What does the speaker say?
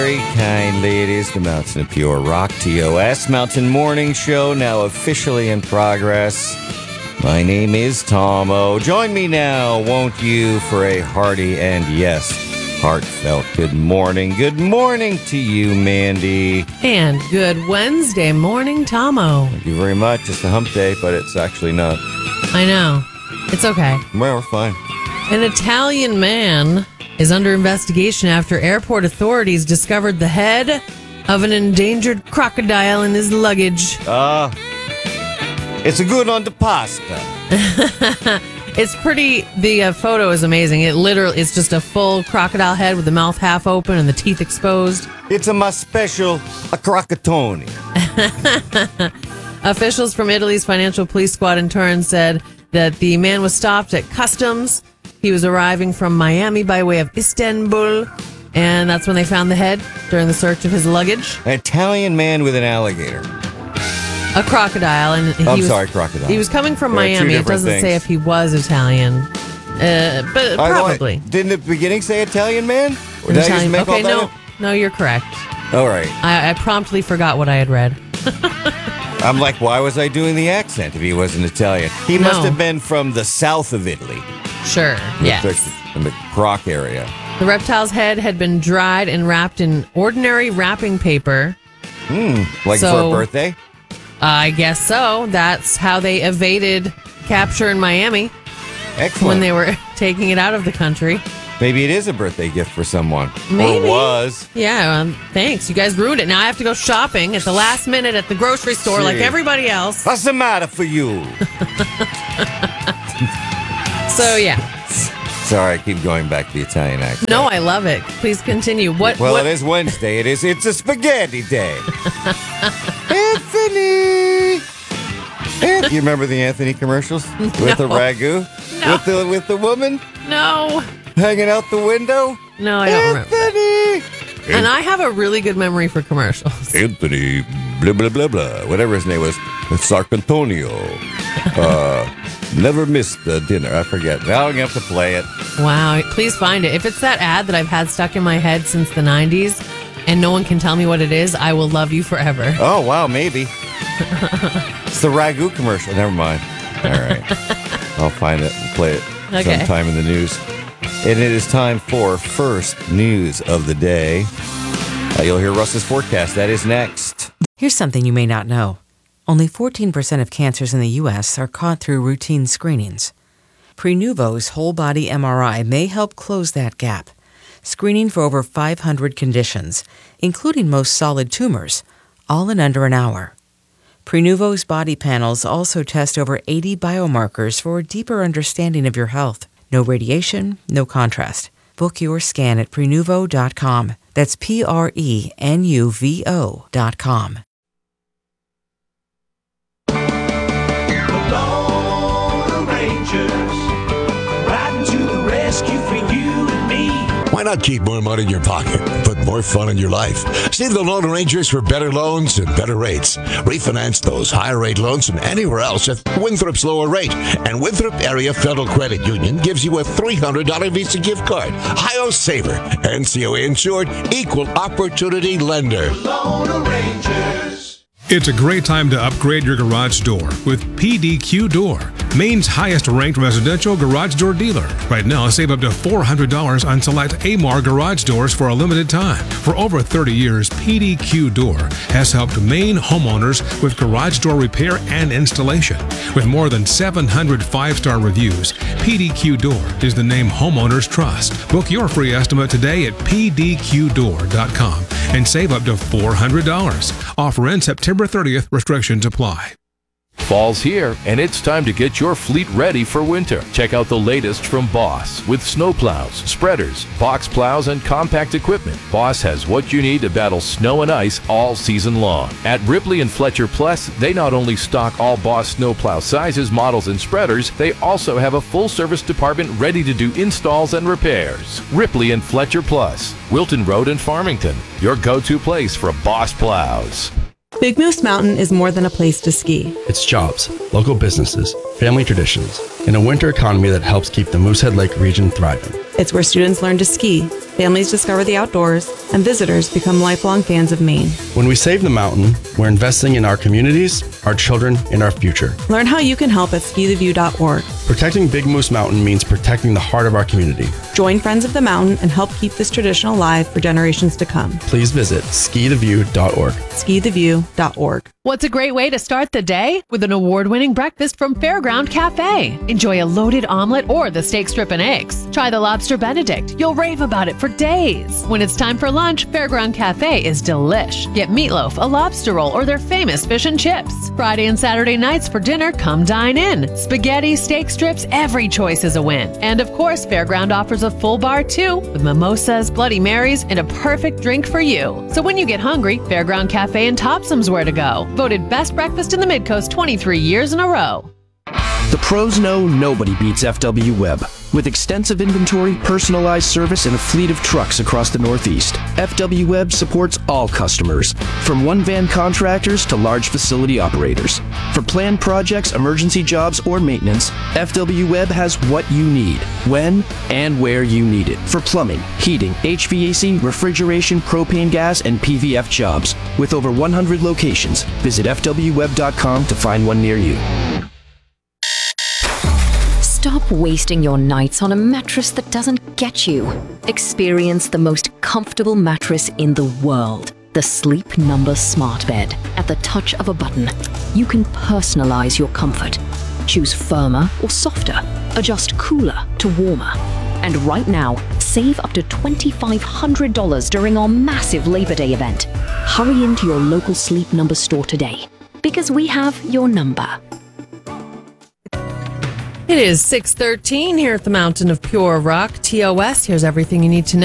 Very kindly, it is the Mountain of Pure Rock, TOS Mountain Morning Show, now officially in progress. My name is Tom-O. Join me now, won't you, for a hearty and, yes, heartfelt good morning. Good morning to you, Mandy. And good Wednesday morning, Tom-O. Thank you very much. It's a hump day, but it's actually not. I know. It's okay. Well, we're fine. An Italian man is under investigation after airport authorities discovered the head of an endangered crocodile in his luggage. It's a good on the pasta. It's pretty, the photo is amazing. It's just a full crocodile head with the mouth half open and the teeth exposed. It's a my special, a crocatone. Officials from Italy's financial police squad in Turin said that the man was stopped at customs. He was arriving from Miami by way of Istanbul, and that's when they found the head during the search of his luggage. An Italian man with an alligator. A crocodile. And crocodile. He was coming from There are two Miami. It different doesn't say things. if he was Italian, but probably. Didn't the beginning say Italian man? Or did I just make all that up? No, you're correct. All right. I promptly forgot what I had read. I'm like, why was I doing the accent if he wasn't Italian? He must have been from the south of Italy. Sure, yes. In the croc area. The reptile's head had been dried and wrapped in ordinary wrapping paper. For a birthday? I guess so. That's how they evaded capture in Miami. Excellent. When they were taking it out of the country. Maybe it is a birthday gift for someone. Maybe. Or was. Yeah, thanks. You guys ruined it. Now I have to go shopping at the last minute at the grocery store like everybody else. What's the matter for you? So, yeah. Sorry, I keep going back to the Italian accent. No, I love it. Please continue. It is Wednesday. It's a spaghetti day. Anthony! You remember the Anthony commercials? With the ragu? No. With the woman? No. Hanging out the window? No, I don't remember. Anthony! And I have a really good memory for commercials. Anthony, blah, blah, blah, blah. Whatever his name was. Sarcantonio. Never missed the dinner. I forget. Now I'm going to have to play it. Wow. Please find it. If it's that ad that I've had stuck in my head since the 90s and no one can tell me what it is, I will love you forever. Oh, wow. Maybe. It's the ragu commercial. Never mind. All right. I'll find it and play it sometime in the news. And it is time for first news of the day. You'll hear Russ's forecast. That is next. Here's something you may not know. Only 14% of cancers in the U.S. are caught through routine screenings. Prenuvo's whole-body MRI may help close that gap, screening for over 500 conditions, including most solid tumors, all in under an hour. Prenuvo's body panels also test over 80 biomarkers for a deeper understanding of your health. No radiation, no contrast. Book your scan at Prenuvo.com. That's Prenuvo.com. Why not keep more money in your pocket and put more fun in your life? See the Lone Rangers for better loans and better rates. Refinance those higher rate loans from anywhere else at Winthrop's lower rate. And Winthrop Area Federal Credit Union gives you a $300 Visa gift card. Ohio Saver. NCOA insured. Equal opportunity lender. Lone Rangers. It's a great time to upgrade your garage door with PDQ Door, Maine's highest-ranked residential garage door dealer. Right now, save up to $400 on select Amar garage doors for a limited time. For over 30 years, PDQ Door has helped Maine homeowners with garage door repair and installation. With more than 700 five-star reviews, PDQ Door is the name homeowners trust. Book your free estimate today at pdqdoor.com and save up to $400. Offer ends September 30th. Restrictions apply. Fall's here, and it's time to get your fleet ready for winter. Check out the latest from Boss with snowplows, spreaders, box plows, and compact equipment. Boss has what you need to battle snow and ice all season long. At Ripley and Fletcher Plus, they not only stock all Boss snowplow sizes, models, and spreaders, they also have a full-service department ready to do installs and repairs. Ripley and Fletcher Plus, Wilton Road in Farmington, your go-to place for Boss plows. Big Moose Mountain is more than a place to ski. It's jobs, local businesses, family traditions, and a winter economy that helps keep the Moosehead Lake region thriving. It's where students learn to ski, Families discover the outdoors, and visitors become lifelong fans of Maine. When we save the mountain, we're investing in our communities, our children, and our future. Learn how you can help at skitheview.org. Protecting Big Moose Mountain means protecting the heart of our community. Join Friends of the Mountain and help keep this tradition alive for generations to come. Please visit skitheview.org. skitheview.org. What's a great way to start the day? With an award-winning breakfast from Fairground Cafe. Enjoy a loaded omelet or the steak strip and eggs. Try the lobster Benedict. You'll rave about it for days. When it's time for lunch, Fairground Cafe is delish. Get meatloaf, a lobster roll, or their famous fish and chips. Friday and Saturday nights for dinner, come dine in. Spaghetti, steak strips, every choice is a win. And of course, Fairground offers a full bar too, with mimosas, Bloody Marys, and a perfect drink for you. So when you get hungry, Fairground Cafe and Topsom's where to go. Voted best breakfast in the Midcoast 23 years in a row. The pros know nobody beats FW Web. With extensive inventory, personalized service, and a fleet of trucks across the Northeast, FW Web supports all customers, from one-van contractors to large facility operators. For planned projects, emergency jobs, or maintenance, FW Web has what you need, when and where you need it. For plumbing, heating, HVAC, refrigeration, propane gas, and PVF jobs. With over 100 locations, visit FWWeb.com to find one near you. Stop wasting your nights on a mattress that doesn't get you. Experience the most comfortable mattress in the world. The Sleep Number Smart Bed. At the touch of a button, you can personalize your comfort. Choose firmer or softer. Adjust cooler to warmer. And right now, save up to $2,500 during our massive Labor Day event. Hurry into your local Sleep Number store today, because we have your number. It is 6:13 here at the Mountain of Pure Rock, TOS. Here's everything you need to know.